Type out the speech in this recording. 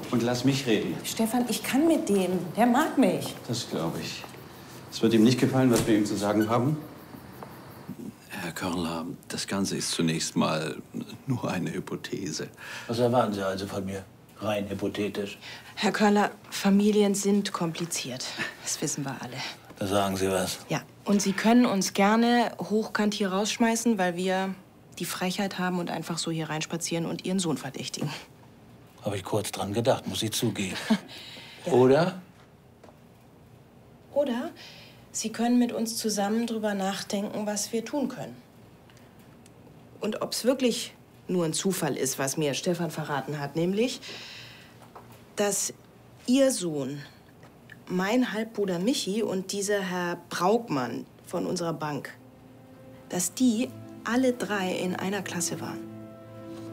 und lass mich reden. Stefan, ich kann mit dem. Der mag mich. Das glaube ich. Es wird ihm nicht gefallen, was wir ihm zu sagen haben. Herr Körner, das Ganze ist zunächst mal nur eine Hypothese. Was erwarten Sie also von mir? Rein hypothetisch. Herr Körner, Familien sind kompliziert. Das wissen wir alle. Da sagen Sie was. Ja, und Sie können uns gerne hochkant hier rausschmeißen, weil wir die Frechheit haben und einfach so hier reinspazieren und Ihren Sohn verdächtigen. Habe ich kurz dran gedacht, muss ich zugeben. Ja. Oder? Oder Sie können mit uns zusammen drüber nachdenken, was wir tun können. Und ob es wirklich nur ein Zufall ist, was mir Stefan verraten hat, nämlich, dass Ihr Sohn, mein Halbbruder Michi und dieser Herr Braukmann von unserer Bank, dass die alle drei in einer Klasse waren.